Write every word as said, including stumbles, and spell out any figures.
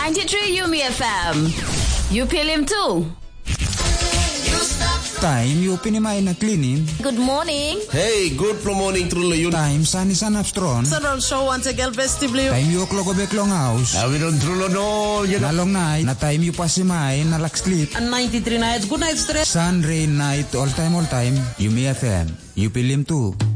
ninety-three Yumi F M. You feel him too? Time you pinimay na cleaning. Good morning. Hey, good morning truly yun. Time sunny sun upstrong. Sunroll show once again vestibule. Time you kloko beklong house. Awi don trulo no. Nalong night na time you pasimay na lak sleep. And ninety-three nights, good night stress. Sun, rain, night, all time, all time. Yumi F M. You feel him too.